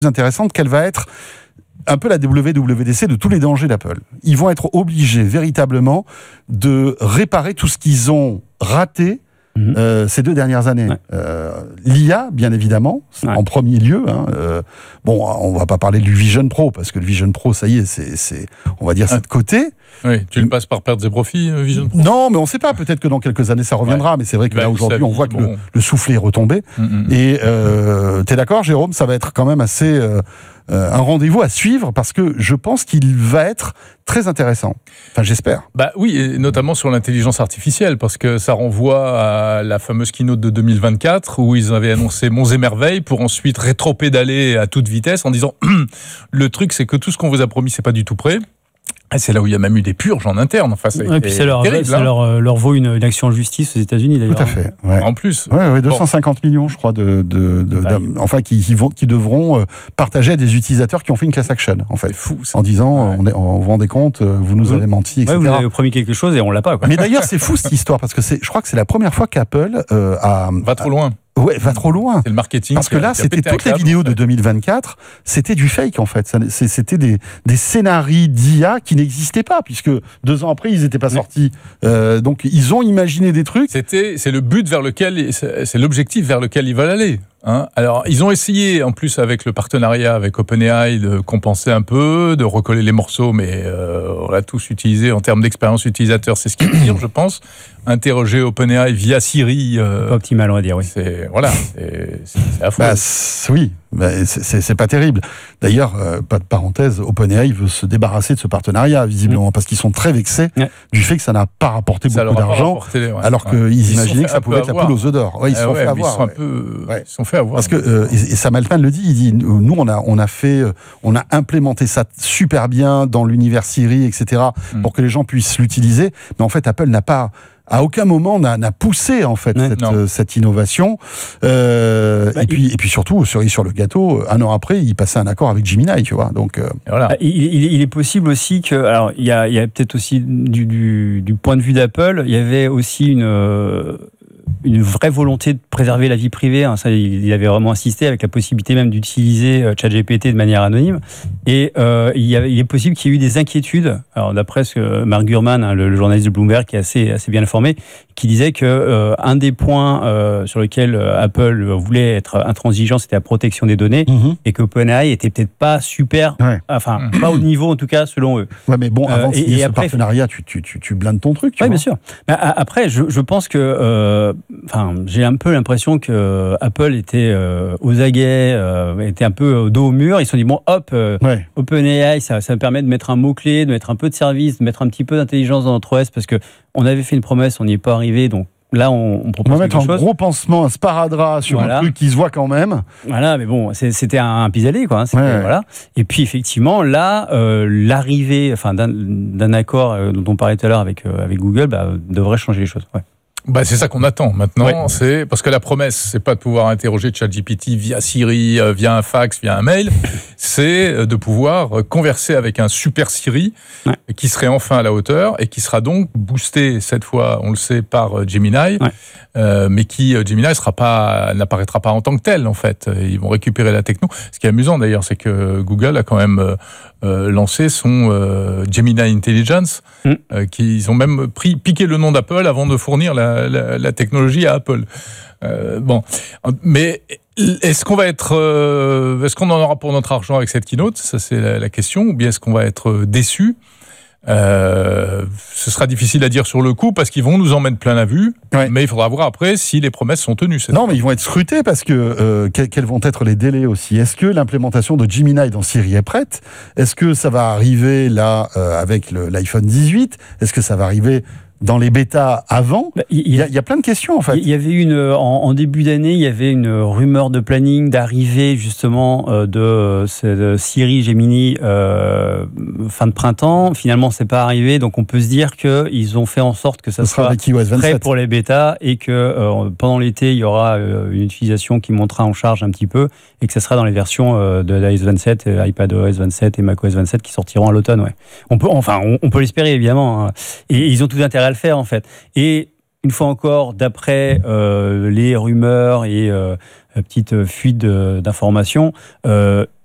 intéressante, qu'elle va être un peu la WWDC de tous les dangers d'Apple. Ils vont être obligés véritablement de réparer tout ce qu'ils ont raté ces 2 dernières années. L'IA, bien évidemment, en premier lieu. Bon, on va pas parler du Vision Pro, parce que le Vision Pro, ça y est, c'est on va dire, c'est de côté. Oui, tu le passes par pertes et profits, Vision Pro? Non, mais on ne sait pas. Peut-être que dans quelques années, ça reviendra. Mais c'est vrai que là, aujourd'hui, on voit que le soufflet est retombé. Et tu es d'accord, Jérôme? Ça va être quand même assez... un rendez-vous à suivre, parce que je pense qu'il va être très intéressant. Enfin, j'espère. Oui, et notamment sur l'intelligence artificielle, parce que ça renvoie à la fameuse keynote de 2024, où ils avaient annoncé monts et merveilles, pour ensuite rétro-pédaler à toute vitesse en disant le truc, c'est que tout ce qu'on vous a promis, c'est pas du tout prêt. Et c'est là où il y a même eu des purges en interne. Enfin, et puis ça leur vaut une action en justice aux États-unis, d'ailleurs. Tout à fait. Ouais. En plus. 250 millions, je crois, enfin, qui devront partager à des utilisateurs qui ont fait une class action, en fait. C'est fou, ça. En disant, on vous rendez compte, vous nous avez menti, etc. Vous avez promis quelque chose et on l'a pas, quoi. Mais d'ailleurs, c'est fou, cette histoire, parce que je crois que c'est la première fois qu'Apple va trop loin. Ouais, va trop loin. C'est le marketing. Parce que là, c'était toutes les vidéos de 2024, c'était du fake, en fait. C'était des scénarios d'IA qui n'existaient pas, puisque 2 ans après, ils n'étaient pas sortis. Donc, ils ont imaginé des trucs. C'est le but c'est l'objectif vers lequel ils veulent aller. Alors, ils ont essayé, en plus, avec le partenariat avec OpenAI, de compenser un peu, de recoller les morceaux, mais on l'a tous utilisé en termes d'expérience utilisateur. C'est ce qui est pire, je pense. Interroger OpenAI via Siri. Pas optimal, on va dire, oui. C'est affreux. Oui, c'est pas terrible. D'ailleurs, pas de parenthèse, OpenAI veut se débarrasser de ce partenariat, visiblement, parce qu'ils sont très vexés du fait que ça n'a pas rapporté beaucoup d'argent, alors qu'ils imaginaient que ça pouvait être la poule aux œufs d'or. Ils se sont fait avoir. Ils se sont fait avoir. Parce que, et Sam Altman le dit, il dit, nous, on a implémenté ça super bien dans l'univers Siri, etc., pour que les gens puissent l'utiliser, mais en fait, Apple à aucun moment n'a poussé, en fait, cette innovation. Et puis surtout, cerise sur le gâteau, 1 an après, il passait un accord avec Gemini, tu vois. Donc, voilà. Il est possible aussi que, alors, il y a peut-être aussi du point de vue d'Apple, il y avait aussi une vraie volonté de préserver la vie privée. Ça, il avait vraiment insisté, avec la possibilité même d'utiliser ChatGPT de manière anonyme. Et il est possible qu'il y ait eu des inquiétudes. Alors, d'après ce que Mark Gurman, le journaliste de Bloomberg, qui est assez bien informé, qui disait que un des points sur lesquels Apple voulait être intransigeant, c'était la protection des données, et que OpenAI était peut-être pas super, enfin pas au niveau en tout cas selon eux. Ouais, mais bon, avant de signer ce partenariat, tu blindes ton truc. Oui, bien sûr. Mais après, je pense que, j'ai un peu l'impression que Apple était aux aguets, était un peu dos au mur. Ils se sont dit bon, hop, OpenAI, ça me permet de mettre un mot clé, de mettre un peu de service, de mettre un petit peu d'intelligence dans notre OS, parce que on avait fait une promesse, on n'y est pas arrivé, donc là, on propose quelque chose. On va mettre un gros pansement, un sparadrap sur un truc qui se voit quand même. Voilà, mais bon, c'était un pis-aller, quoi. Voilà. Et puis, effectivement, là, l'arrivée d'un accord dont on parlait tout à l'heure avec Google devrait changer les choses. Ouais. C'est ça qu'on attend maintenant. C'est parce que la promesse, c'est pas de pouvoir interroger ChatGPT via Siri, via un fax, via un mail. C'est de pouvoir converser avec un super Siri qui serait enfin à la hauteur et qui sera donc boosté cette fois, on le sait, par Gemini, mais qui Gemini n'apparaîtra pas en tant que tel en fait. Ils vont récupérer la techno. Ce qui est amusant d'ailleurs, c'est que Google a quand même lancé son Gemini Intelligence, qu'ils ont même piqué le nom d'Apple avant de fournir la technologie à Apple. Mais est-ce qu'on en aura pour notre argent avec cette keynote? Ça, c'est la question. Ou bien est-ce qu'on va être déçu? Ce sera difficile à dire sur le coup parce qu'ils vont nous en mettre plein la vue, mais il faudra voir après si les promesses sont tenues. Non, mais ils vont être scrutés parce que quels vont être les délais aussi? Est-ce que l'implémentation de Gemini dans Siri est prête? Est-ce que ça va arriver là avec l'iPhone 18? Est-ce que ça va arriver dans les bêtas avant? Il y a plein de questions en fait. Il y avait en début d'année, il y avait une rumeur de planning d'arrivée justement de Siri Gemini fin de printemps. Finalement, c'est pas arrivé, donc on peut se dire qu'ils ont fait en sorte que ça soit prêt pour les bêtas et que pendant l'été, il y aura une utilisation qui montera en charge un petit peu et que ça sera dans les versions de l'iOS 27, iPadOS 27 et macOS 27 qui sortiront à l'automne. Ouais. On peut l'espérer évidemment, hein. Et ils ont tout intérêt à le faire en fait. Et une fois encore, d'après les rumeurs et petites fuites d'informations,